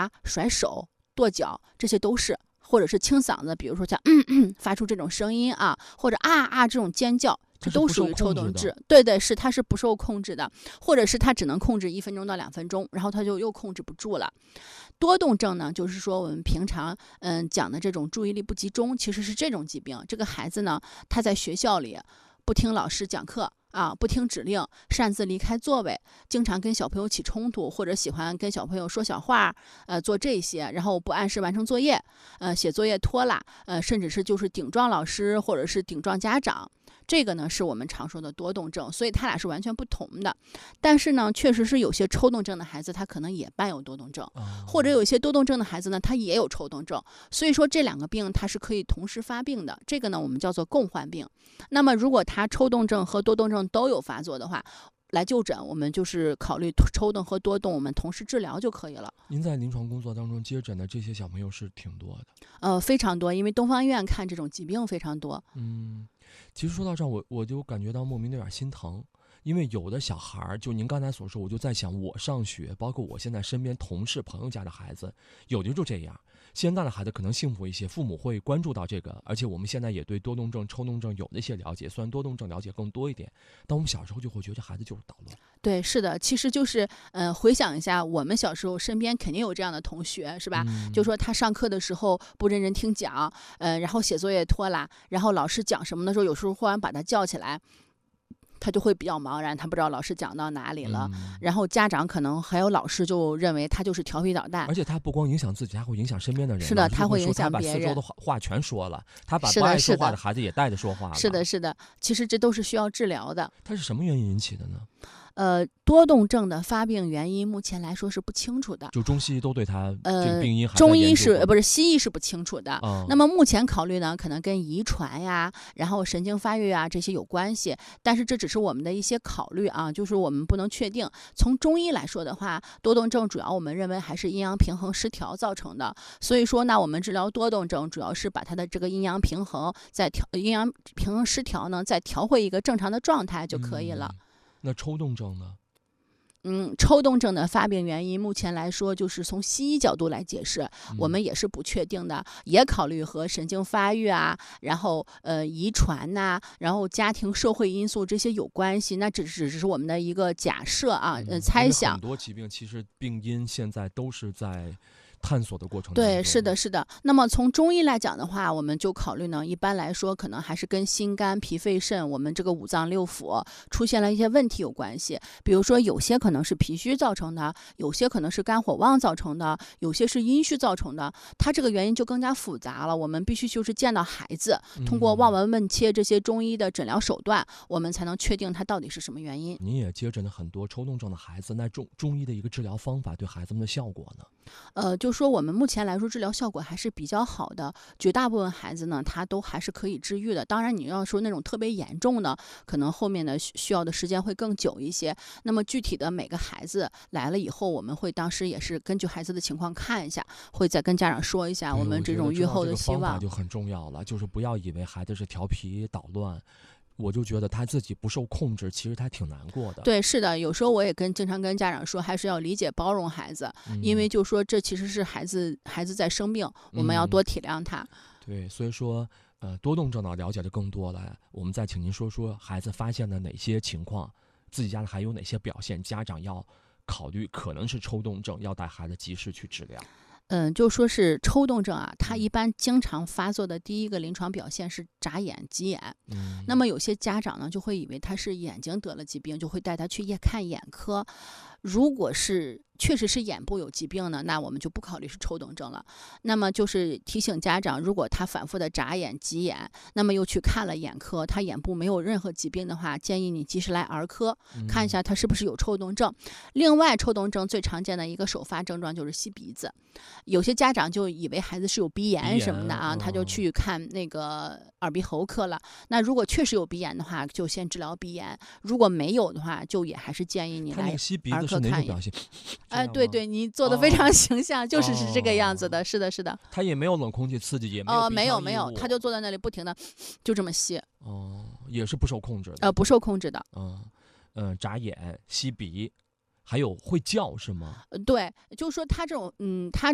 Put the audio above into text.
呀、甩手、跺脚，这些都是。或者是清嗓子，比如说像发出这种声音啊，或者啊这种尖叫，这都属于抽动症。对对，是它是不受控制的，或者是它只能控制1分钟到2分钟，然后它就又控制不住了。多动症呢，就是说我们平常讲的这种注意力不集中，其实是这种疾病。这个孩子呢，他在学校里不听老师讲课啊，不听指令，擅自离开座位，经常跟小朋友起冲突，或者喜欢跟小朋友说小话，做这些，然后不按时完成作业，写作业拖拉，甚至是就是顶撞老师或者是顶撞家长。这个呢是我们常说的多动症，所以它俩是完全不同的。但是呢，确实是有些抽动症的孩子，他可能也伴有多动症，或者有一些多动症的孩子呢，他也有抽动症。所以说这2个病它是可以同时发病的，这个呢我们叫做共患病。那么如果他抽动症和多动症都有发作的话，来就诊，我们就是考虑抽动和多动，我们同时治疗就可以了。 您在临床工作当中接诊的这些小朋友是挺多的？ 非常多，因为东方医院看这种疾病非常多。 其实说到这儿，我就感觉到莫名的有点心疼，因为有的小孩就您刚才所说，我就在想，我上学，包括我现在身边同事朋友家的孩子，有的就这样。现在的孩子可能幸福一些，父母会关注到这个，而且我们现在也对多动症、抽动症有那些了解，虽然多动症了解更多一点，但我们小时候就会觉得这孩子就是捣乱。 对，是的，其实就是回想一下，我们小时候身边肯定有这样的同学，是吧？就说他上课的时候不认真听讲，然后写作业拖拉，然后老师讲什么的时候，有时候忽然把他叫起来，他就会比较茫然，他不知道老师讲到哪里了，然后家长可能还有老师就认为他就是调皮捣蛋， 而且他不光影响自己，他会影响身边的人。 是的，他会影响别人。 他把四周的话全说了，他把不爱说话的孩子也带着说话了。 是的，是的，其实这都是需要治疗的。 他是什么原因引起的呢？ 多动症的发病原因目前来说是不清楚的， 就中西医都对他这个病因还在研究。 中医是不是西医是不清楚的。那么目前考虑呢，可能跟遗传呀，然后神经发育啊这些有关系，但是这只是我们的一些考虑啊，就是我们不能确定。从中医来说的话，多动症主要我们认为还是阴阳平衡失调造成的，所以说呢，我们治疗多动症主要是把它的这个阴阳平衡阴阳平衡失调呢再调回一个正常的状态就可以了。 那抽动症呢？ 抽动症的发病原因，目前来说就是从西医角度来解释，我们也是不确定的，也考虑和神经发育啊，然后遗传呐，然后家庭社会因素这些有关系，那只是我们的一个假设啊，猜想。 很多疾病其实病因现在都是在探索的过程当中。 对，是的，是的。那么从中医来讲的话，我们就考虑呢，一般来说可能还是跟心肝脾肺肾我们这个五脏六腑出现了一些问题有关系。比如说有些可能是脾虚造成的，有些可能是肝火旺造成的，有些是阴虚造成的，它这个原因就更加复杂了。我们必须就是见到孩子，通过望闻问切这些中医的诊疗手段，我们才能确定它到底是什么原因。 您也接诊了很多抽动症的孩子，那中医的一个治疗方法对孩子们的效果呢？ 就说我们目前来说治疗效果还是比较好的，绝大部分孩子呢，他都还是可以治愈的。当然，你要说那种特别严重的，可能后面的需要的时间会更久一些。那么具体的每个孩子来了以后，我们会当时也是根据孩子的情况看一下，会再跟家长说一下我们这种愈后的希望。 方法就很重要了，就是不要以为孩子是调皮捣乱。我就觉得他自己不受控制，其实他挺难过的。 对，是的，有时候我也经常跟家长说，还是要理解包容孩子，因为就说这其实是孩子在生病，我们要多体谅他。 对，所以说多动症呢了解的更多了，我们再请您说说孩子发现了哪些情况，自己家里还有哪些表现，家长要考虑可能是抽动症，要带孩子及时去治疗。 就说是抽动症啊，它一般经常发作的第一个临床表现是眨眼、急眼。那么有些家长呢就会以为他是眼睛得了疾病，就会带他去看眼科。如果是确实是眼部有疾病呢，那我们就不考虑是抽动症了。那么就是提醒家长，如果他反复的眨眼、急眼，那么又去看了眼科，他眼部没有任何疾病的话，建议你及时来儿科看一下他是不是有抽动症。另外，抽动症最常见的一个首发症状就是吸鼻子，有些家长就以为孩子是有鼻炎什么的啊，他就去看那个耳鼻喉科了。那如果确实有鼻炎的话，就先治疗鼻炎；如果没有的话，就也还是建议你来儿科看一眼。对对，你做的非常形象，就是这个样子的，是的，是的。 他也没有冷空气刺激，也没有没有，他就坐在那里不停的就这么吸。 也是不受控制的。 不受控制的。 眨眼、吸鼻。还有会叫是吗？ 对，就是说他这种他